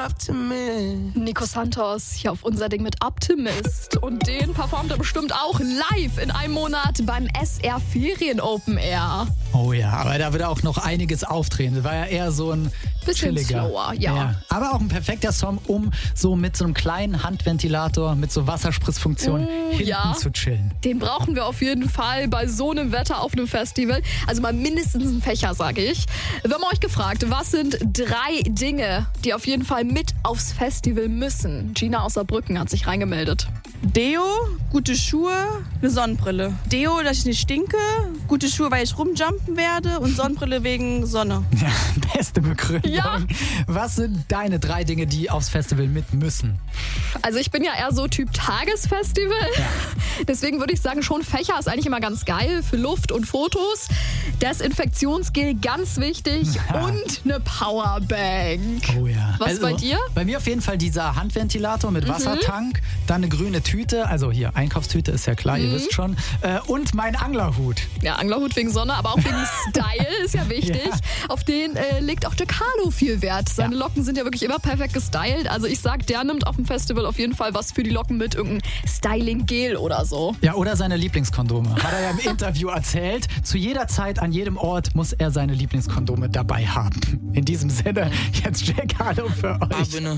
Optimist. Nico Santos hier auf unser Ding mit Optimist. Und den performt er bestimmt auch live in einem Monat beim SR Ferien Open Air. Oh ja, aber da wird auch noch einiges auftreten. Das war ja eher so ein Bisschen chilliger. slower, ja. Aber auch ein perfekter Song, um so mit so einem kleinen Handventilator, mit so Wasserspritzfunktion hinten zu chillen. Den brauchen wir auf jeden Fall bei so einem Wetter auf einem Festival. Also mal mindestens einen Fächer, sage ich. Wir haben euch gefragt, was sind 3 Dinge, die auf jeden Fall mit aufs Festival müssen? Gina aus Saarbrücken hat sich reingemeldet. Deo, gute Schuhe, eine Sonnenbrille. Deo, dass ich nicht stinke. Gute Schuhe, weil ich rumjumpen werde. Und Sonnenbrille wegen Sonne. Ja, beste Begründung. Ja. Was sind deine 3 Dinge, die aufs Festival mit müssen? Also ich bin ja eher so Typ Tagesfestival. Ja. Deswegen würde ich sagen, schon Fächer ist eigentlich immer ganz geil für Luft und Fotos. Desinfektionsgel, ganz wichtig. Ja. Und eine Powerbank. Oh ja. Was bei dir? Bei mir auf jeden Fall dieser Handventilator mit Wassertank, dann eine grüne Tüte, also hier Einkaufstüte ist ja klar, ihr wisst schon, und mein Anglerhut. Ja, Anglerhut wegen Sonne, aber auch wegen Style ist ja wichtig. Ja. Auf den legt auch der Carlo viel Wert. Seine Locken sind ja wirklich immer perfekt gestylt. Also ich sag, der nimmt auf dem Festival auf jeden Fall was für die Locken mit, irgendein Styling-Gel oder so. Ja, oder seine Lieblingskondome. Hat er ja im Interview erzählt. Zu jeder Zeit, an jedem Ort muss er seine Lieblingskondome dabei haben. In diesem Sinne, jetzt Jack Harlow für euch.